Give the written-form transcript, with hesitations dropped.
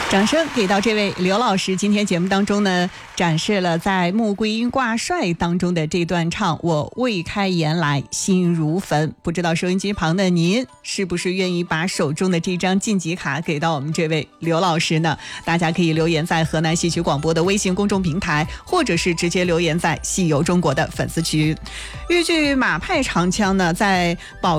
掌声给到这位刘老师。今天节目当中呢，展示了在穆桂英挂帅当中的这段唱我未开言来心如焚。不知道收音机旁的您是不是愿意把手中的这张晋级卡给到我们这位刘老师呢？大家可以留言在河南戏曲广播的微信公众平台，或者是直接留言在戏游中国的粉丝区。豫剧马派长腔呢，在保